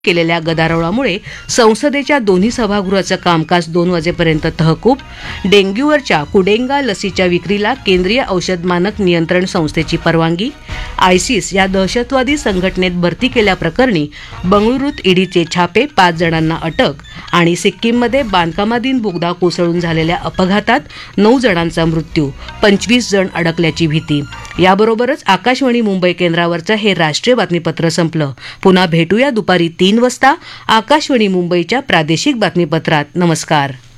केलेल्या गदारोळामुळे संसदेच्या दोन्ही सभागृहाचं कामकाज 2 वाजेपर्यंत तहकूब. डेंग्यूवरच्या कुडेंगा लसीच्या विक्रीला केंद्रीय औषध मानक नियंत्रण संस्थेची परवानगी. आयसिस या दहशतवादी संघटनेत भरती केल्याप्रकरणी बंगळुरूत ईडीचे छापे, 5 जणांना अटक. आणि सिक्कीममध्ये बांधकामाधीन बोगदा कोसळून झालेल्या अपघातात 9 जणांचा मृत्यू, 25 जण अडकल्याची भीती. याबरोबरच आकाशवाणी मुंबई केंद्रावरचं हे राष्ट्रीय बातमीपत्र संपलं. पुन्हा भेटूया दुपारी 3 वाजता आकाशवाणी मुंबईच्या प्रादेशिक बातमीपत्रात. नमस्कार.